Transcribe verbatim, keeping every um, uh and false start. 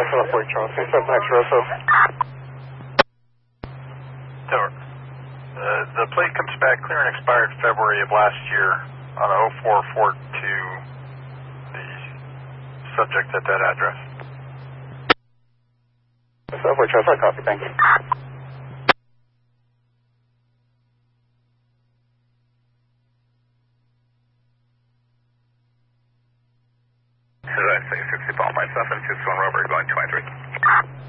South Forty Charles, six seven Max Rosso. Tower. Uh, the plate comes back clear and expired February of last year on a oh four four two, the subject at that address. South Forty Charles, I copy, thank you. sixty Paul, myself and two one Robert going twenty-three.